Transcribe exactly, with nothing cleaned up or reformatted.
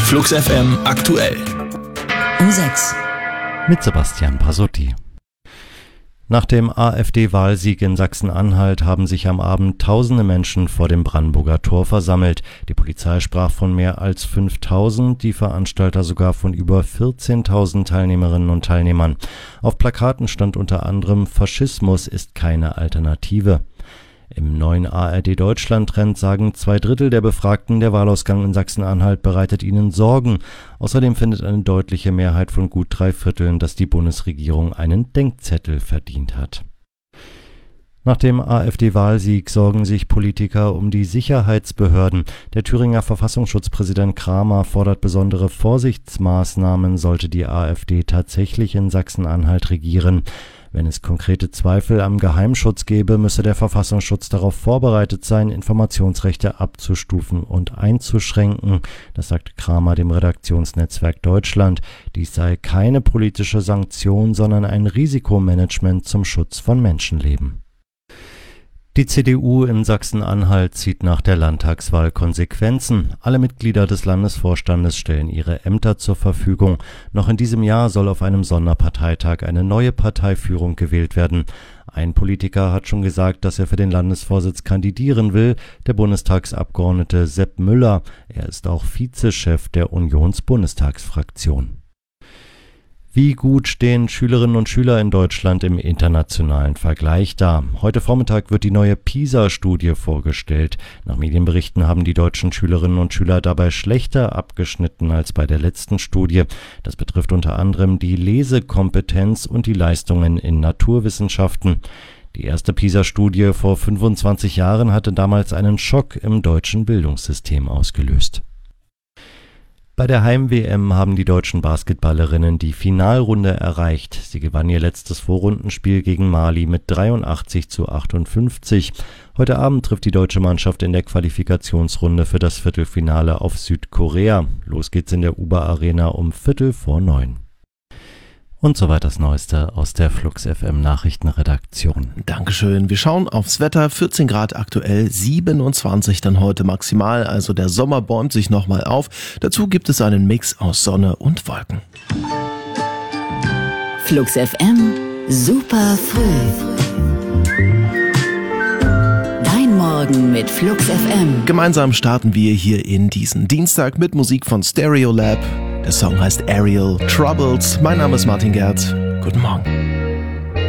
Flux F M aktuell. Um sechs. Mit Sebastian Pasotti. Nach dem AfD-Wahlsieg in Sachsen-Anhalt haben sich am Abend tausende Menschen vor dem Brandenburger Tor versammelt. Die Polizei sprach von mehr als fünftausend, die Veranstalter sogar von über vierzehntausend Teilnehmerinnen und Teilnehmern. Auf Plakaten stand unter anderem: Faschismus ist keine Alternative. Im neuen A R D-Deutschland-Trend sagen zwei Drittel der Befragten, der Wahlausgang in Sachsen-Anhalt bereitet ihnen Sorgen. Außerdem findet eine deutliche Mehrheit von gut drei Vierteln, dass die Bundesregierung einen Denkzettel verdient hat. Nach dem AfD-Wahlsieg sorgen sich Politiker um die Sicherheitsbehörden. Der Thüringer Verfassungsschutzpräsident Kramer fordert besondere Vorsichtsmaßnahmen, sollte die AfD tatsächlich in Sachsen-Anhalt regieren. Wenn es konkrete Zweifel am Geheimschutz gäbe, müsse der Verfassungsschutz darauf vorbereitet sein, Informationsrechte abzustufen und einzuschränken. Das sagte Kramer dem Redaktionsnetzwerk Deutschland. Dies sei keine politische Sanktion, sondern ein Risikomanagement zum Schutz von Menschenleben. Die C D U in Sachsen-Anhalt zieht nach der Landtagswahl Konsequenzen. Alle Mitglieder des Landesvorstandes stellen ihre Ämter zur Verfügung. Noch in diesem Jahr soll auf einem Sonderparteitag eine neue Parteiführung gewählt werden. Ein Politiker hat schon gesagt, dass er für den Landesvorsitz kandidieren will, der Bundestagsabgeordnete Sepp Müller. Er ist auch Vizechef der Unionsbundestagsfraktion. Wie gut stehen Schülerinnen und Schüler in Deutschland im internationalen Vergleich da? Heute Vormittag wird die neue PISA-Studie vorgestellt. Nach Medienberichten haben die deutschen Schülerinnen und Schüler dabei schlechter abgeschnitten als bei der letzten Studie. Das betrifft unter anderem die Lesekompetenz und die Leistungen in Naturwissenschaften. Die erste PISA-Studie vor fünfundzwanzig Jahren hatte damals einen Schock im deutschen Bildungssystem ausgelöst. Bei der Heim-W M haben die deutschen Basketballerinnen die Finalrunde erreicht. Sie gewann ihr letztes Vorrundenspiel gegen Mali mit dreiundachtzig zu achtundfünfzig. Heute Abend trifft die deutsche Mannschaft in der Qualifikationsrunde für das Viertelfinale auf Südkorea. Los geht's in der Uber Arena um Viertel vor neun. Und soweit das Neueste aus der Flux F M Nachrichtenredaktion. Dankeschön. Wir schauen aufs Wetter. vierzehn Grad aktuell, siebenundzwanzig dann heute maximal. Also der Sommer bäumt sich nochmal auf. Dazu gibt es einen Mix aus Sonne und Wolken. Flux F M, super früh. Dein Morgen mit Flux F M. Gemeinsam starten wir hier in diesen Dienstag mit Musik von Stereolab. Der Song heißt Aerial Troubles. Mein Name ist Martin Gerth. Guten Morgen.